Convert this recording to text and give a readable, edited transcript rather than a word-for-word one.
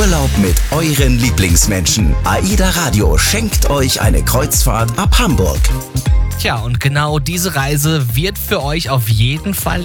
Urlaub mit euren Lieblingsmenschen. AIDA Radio schenkt euch eine Kreuzfahrt ab Hamburg. Tja, und genau diese Reise wird für euch auf jeden Fall